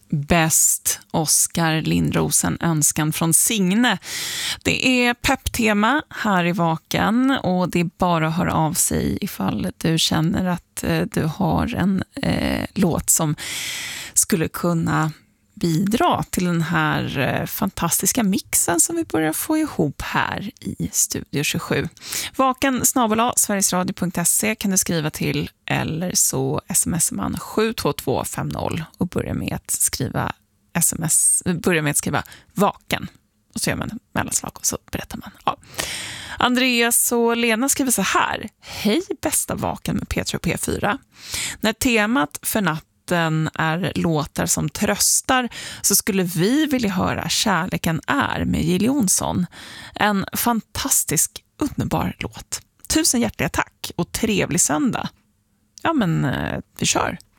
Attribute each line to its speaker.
Speaker 1: Bäst Oskar Lindrosen, önskan från Signe. Det är pepptema här i Vaken och det är bara att höra av sig ifall du känner att du har en låt som skulle kunna bidra till den här fantastiska mixen som vi börjar få ihop här i Studio 27. vaken@sverigesradio.se kan du skriva till, eller så smsar man 72250 och börjar med att skriva vaken. Och så gör man mellanslag och så berättar man. Ja. Andreas och Lena skriver så här: hej bästa Vaken med P3 och P4. När temat för natten är låtar som tröstar så skulle vi vilja höra Kärleken är med Jill Johnson. En fantastisk, underbar låt. 1000 hjärtliga tack och trevlig söndag. Ja men vi kör.